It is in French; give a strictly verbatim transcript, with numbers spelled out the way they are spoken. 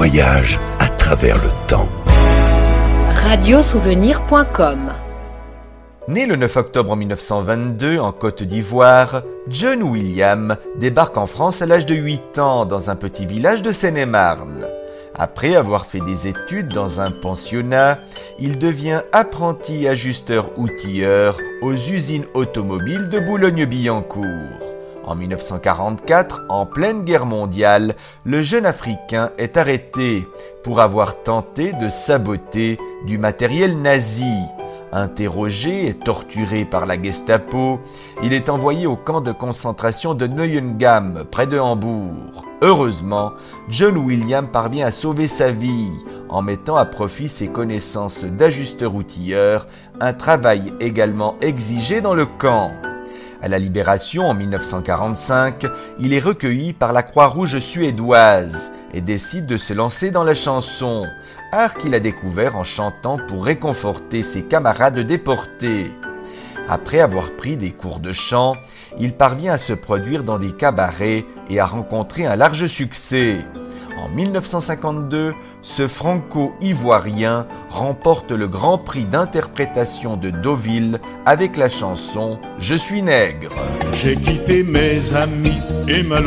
voyage à travers le temps. radiosouvenir point com. Né le neuf octobre mille neuf cent vingt-deux en Côte d'Ivoire, John William débarque en France à l'âge de huit ans dans un petit village de Seine-et-Marne. Après avoir fait des études dans un pensionnat, il devient apprenti ajusteur-outilleur aux usines automobiles de Boulogne-Billancourt. En mille neuf cent quarante-quatre, en pleine guerre mondiale, le jeune Africain est arrêté pour avoir tenté de saboter du matériel nazi. Interrogé et torturé par la Gestapo, il est envoyé au camp de concentration de Neuengamme, près de Hambourg. Heureusement, John William parvient à sauver sa vie en mettant à profit ses connaissances d'ajusteur-outilleur, un travail également exigé dans le camp. À la Libération en mille neuf cent quarante-cinq, il est recueilli par la Croix-Rouge suédoise et décide de se lancer dans la chanson, art qu'il a découvert en chantant pour réconforter ses camarades déportés. Après avoir pris des cours de chant, il parvient à se produire dans des cabarets et à rencontrer un large succès. En mille neuf cent cinquante-deux, ce franco-ivoirien remporte le Grand Prix d'interprétation de Deauville avec la chanson « Je suis nègre ». J'ai quitté mes amis et ma